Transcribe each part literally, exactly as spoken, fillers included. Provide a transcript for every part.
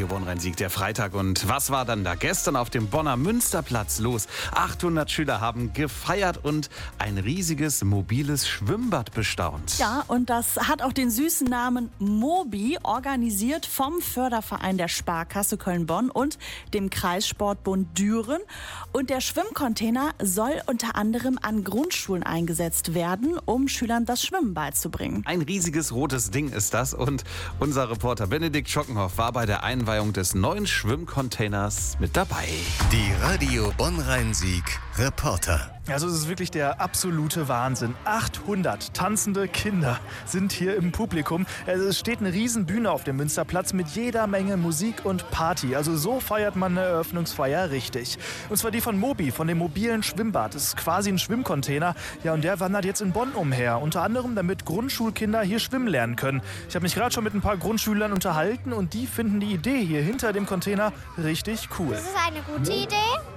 Radio Bonn-Rhein-Sieg, der Freitag. Und was war dann da gestern auf dem Bonner Münsterplatz los? achthundert Schüler haben gefeiert und ein riesiges mobiles Schwimmbad bestaunt. Ja, und das hat auch den süßen Namen Mobi, organisiert vom Förderverein der Sparkasse Köln-Bonn und dem Kreissportbund Düren. Und der Schwimmcontainer soll unter anderem an Grundschulen eingesetzt werden, um Schülern das Schwimmen beizubringen. Ein riesiges rotes Ding ist das und unser Reporter Benedikt Schockenhoff war bei der Einweihung des neuen Schwimmcontainers mit dabei. Die Radio Bonn-Rhein-Sieg Reporter. Also es ist wirklich der absolute Wahnsinn. achthundert tanzende Kinder sind hier im Publikum. Also es steht eine riesen Bühne auf dem Münsterplatz mit jeder Menge Musik und Party. Also so feiert man eine Eröffnungsfeier richtig. Und zwar die von Mobi, von dem mobilen Schwimmbad. Das ist quasi ein Schwimmcontainer. Ja, und der wandert jetzt in Bonn umher. Unter anderem, damit Grundschulkinder hier schwimmen lernen können. Ich habe mich gerade schon mit ein paar Grundschülern unterhalten und die finden die Idee hier hinter dem Container richtig cool. Das ist eine gute Idee.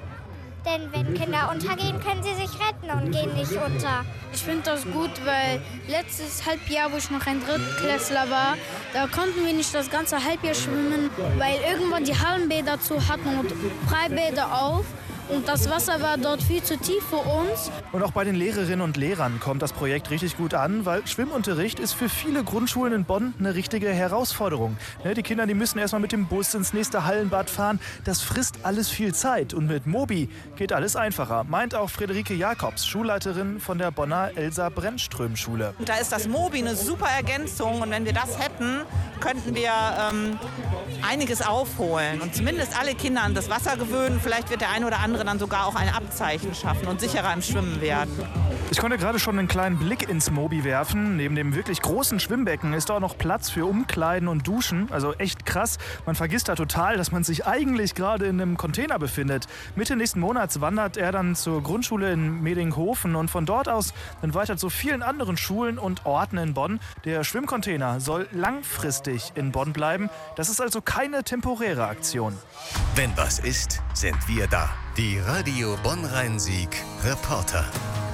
Denn wenn Kinder untergehen, können sie sich retten und gehen nicht unter. Ich finde das gut, weil letztes Halbjahr, wo ich noch ein Drittklässler war, da konnten wir nicht das ganze Halbjahr schwimmen, weil irgendwann die Hallenbäder zu hatten und Freibäder auf. Und das Wasser war dort viel zu tief für uns. Und auch bei den Lehrerinnen und Lehrern kommt das Projekt richtig gut an, weil Schwimmunterricht ist für viele Grundschulen in Bonn eine richtige Herausforderung. Die Kinder, die müssen erstmal mit dem Bus ins nächste Hallenbad fahren. Das frisst alles viel Zeit. Und mit Mobi geht alles einfacher, meint auch Friederike Jakobs, Schulleiterin von der Bonner Elsa-Brennström-Schule. Und da ist das Mobi eine super Ergänzung. Und wenn wir das hätten, könnten wir ähm, einiges aufholen. Und zumindest alle Kinder an das Wasser gewöhnen. Vielleicht wird der eine oder andere dann sogar auch ein Abzeichen schaffen und sicherer im Schwimmen werden. Ich konnte gerade schon einen kleinen Blick ins Mobi werfen. Neben dem wirklich großen Schwimmbecken ist da auch noch Platz für Umkleiden und Duschen. Also echt krass. Man vergisst da total, dass man sich eigentlich gerade in einem Container befindet. Mitte nächsten Monats wandert er dann zur Grundschule in Medinghofen und von dort aus dann weiter zu vielen anderen Schulen und Orten in Bonn. Der Schwimmcontainer soll langfristig in Bonn bleiben. Das ist also keine temporäre Aktion. Wenn was ist, sind wir da. Die Radio Bonn-Rhein-Sieg Reporter.